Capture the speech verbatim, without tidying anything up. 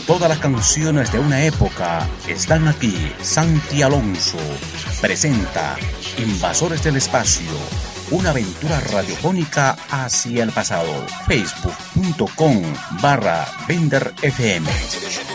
Todas las canciones de una época están aquí. Santi Alonso presenta Invasores del Espacio, una aventura radiofónica hacia el pasado. Facebook punto com barra Vender F M.